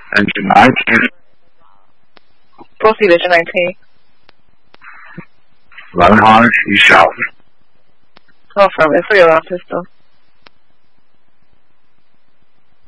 Engine 19. Proceed, engine 19. 1100, you shall. Confirm, it's 3 alarm pistol.